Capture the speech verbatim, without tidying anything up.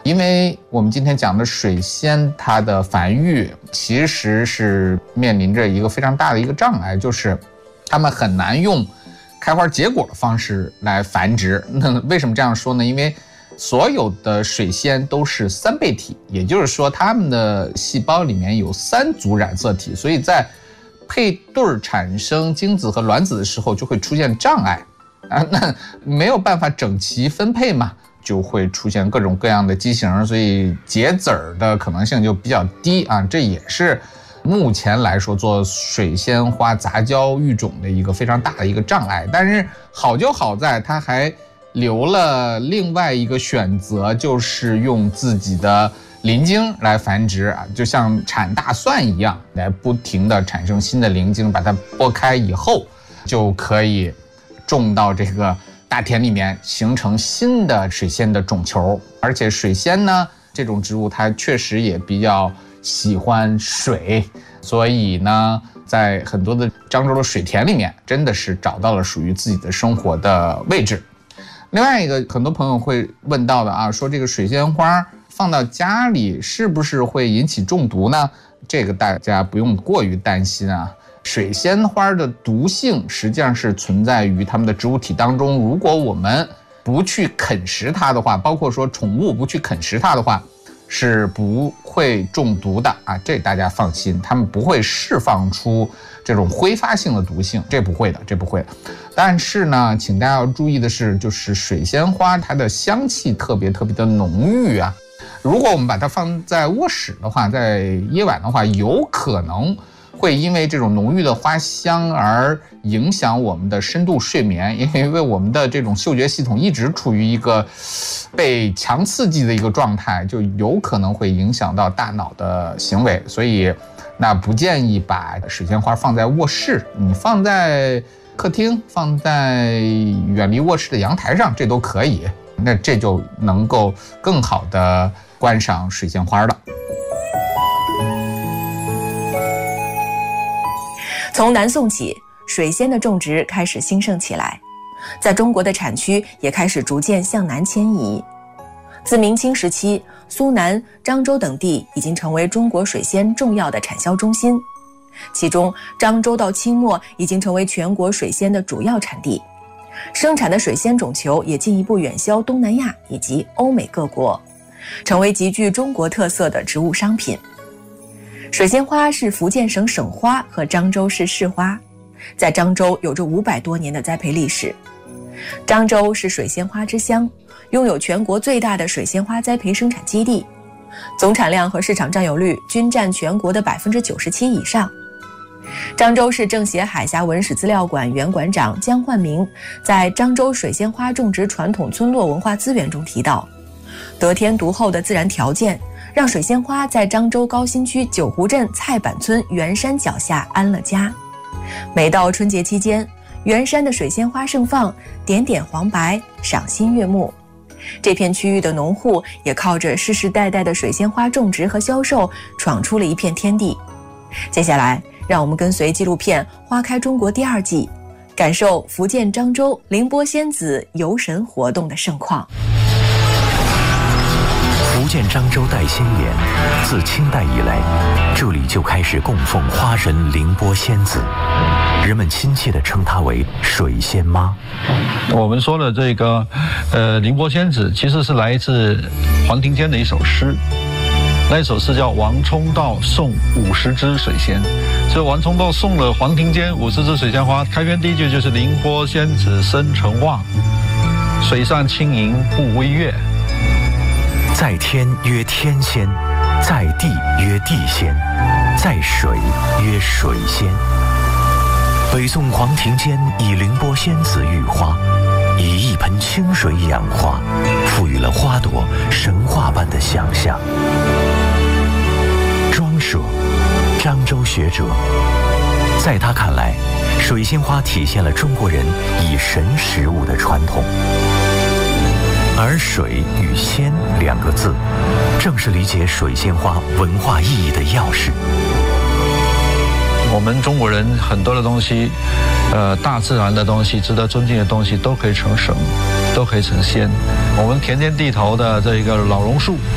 因为我们今天讲的水仙，它的繁育其实是面临着一个非常大的一个障碍，就是它们很难用开花结果的方式来繁殖。那为什么这样说呢？因为所有的水仙都是三倍体，也就是说它们的细胞里面有三组染色体，所以在配对产生精子和卵子的时候就会出现障碍啊，那没有办法整齐分配嘛，就会出现各种各样的畸形，所以结籽儿的可能性就比较低啊。这也是目前来说做水仙花杂交育种的一个非常大的一个障碍。但是好就好在它还留了另外一个选择，就是用自己的鳞茎来繁殖啊，就像产大蒜一样，来不停的产生新的鳞茎，把它剥开以后就可以种到这个大田里面，形成新的水仙的种球。而且水仙呢，这种植物它确实也比较喜欢水，所以呢，在很多的漳州的水田里面，真的是找到了属于自己的生活的位置。另外一个，很多朋友会问到的啊，说这个水仙花放到家里是不是会引起中毒呢？这个大家不用过于担心啊。水仙花的毒性实际上是存在于它们的植物体当中，如果我们不去啃食它的话，包括说宠物不去啃食它的话，是不会中毒的啊，这大家放心，它们不会释放出这种挥发性的毒性，这不会的，这不会的。但是呢，请大家要注意的是，就是水仙花它的香气特别特别的浓郁啊。如果我们把它放在卧室的话，在夜晚的话，有可能会因为这种浓郁的花香而影响我们的深度睡眠，因为我们的这种嗅觉系统一直处于一个被强刺激的一个状态，就有可能会影响到大脑的行为，所以那不建议把水仙花放在卧室，你放在客厅，放在远离卧室的阳台上，这都可以，那这就能够更好的观赏水仙花了。 从南宋起，水仙的种植开始兴盛起来，在中国的产区也开始逐渐向南迁移。自明清时期，苏南、漳州等地已经成为中国水仙重要的产销中心，其中漳州到清末已经成为全国水仙的主要产地，生产的水仙种球也进一步远销东南亚以及欧美各国，成为极具中国特色的植物商品。水仙花是福建省省花和漳州市市花，在漳州有着五百多年的栽培历史。漳州是水仙花之乡，拥有全国最大的水仙花栽培生产基地，总产量和市场占有率均占全国的百分之九十七以上。漳州市政协海峡文史资料馆原馆长江焕明在《漳州水仙花种植传统村落文化资源》中提到，得天独厚的自然条件让水仙花在漳州高新区九湖镇菜板村圆山脚下安了家。每到春节期间，圆山的水仙花盛放，点点黄白，赏心悦目。这片区域的农户也靠着世世代代的水仙花种植和销售，闯出了一片天地。接下来，让我们跟随纪录片《花开中国》第二季，感受福建漳州凌波仙子游神活动的盛况。 福建漳州带仙岩，自清代以来，这里就开始供奉花神凌波仙子，人们亲切地称她为水仙妈。 我们说的这个，呃，凌波仙子其实是来自黄庭坚的一首诗，那首诗叫《王充道送五十枝水仙》，所以王充道送了黄庭坚五十枝水仙花。开篇第一句就是凌波仙子生辰旺，水上轻盈不微月。 在天曰天仙，在地曰地仙，在水曰水仙。北宋黄庭坚以凌波仙子育花，以一盆清水养花，赋予了花朵神话般的想象。庄舍，漳州学者，在他看来，水仙花体现了中国人以神食物的传统。而水与仙两个字，正是理解水仙花文化意义的钥匙。 我们中国人很多的东西，呃，大自然的东西，值得尊敬的东西，都可以成神，都可以成仙。我们田间地头的这个老榕树，